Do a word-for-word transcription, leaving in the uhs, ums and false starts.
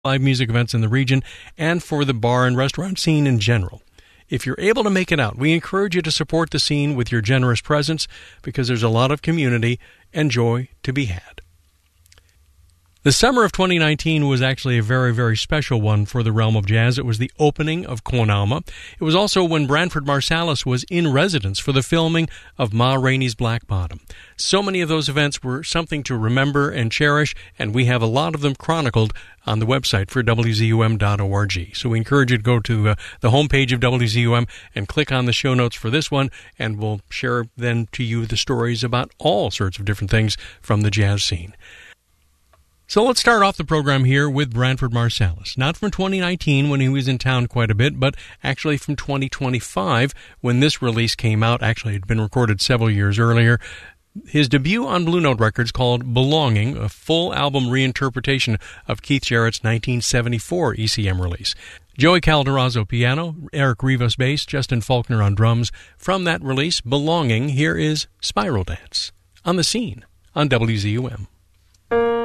live music events in the region and for the bar and restaurant scene in general. If you're able to make it out, we encourage you to support the scene with your generous presence because there's a lot of community and joy to be had. The summer of twenty nineteen was actually a very, very special one for the realm of jazz. It was the opening of Con Alma. It was also when Branford Marsalis was in residence for the filming of Ma Rainey's Black Bottom. So many of those events were something to remember and cherish, and we have a lot of them chronicled on the website for W Z U M dot org. So we encourage you to go to uh, the homepage of W Z U M and click on the show notes for this one, and we'll share then to you the stories about all sorts of different things from the jazz scene. So let's start off the program here with Branford Marsalis. Not from twenty nineteen when he was in town quite a bit, but actually from twenty twenty-five when this release came out. Actually, it had been recorded several years earlier. His debut on Blue Note Records called Belonging, a full album reinterpretation of Keith Jarrett's nineteen seventy-four E C M release. Joey Calderazzo piano, Eric Rivas bass, Justin Faulkner on drums. From that release, Belonging, here is Spiral Dance on The Scene on W Z U M.